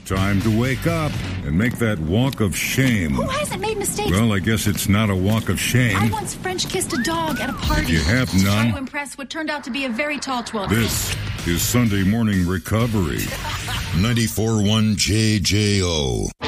Time to wake up and make that walk of shame. Who hasn't made mistakes? Well, I guess it's not a walk of shame. I once French kissed a dog at a party. You have to none? try to impress what turned out to be a very tall 12. This is Sunday Morning Recovery. 94.1 JJO.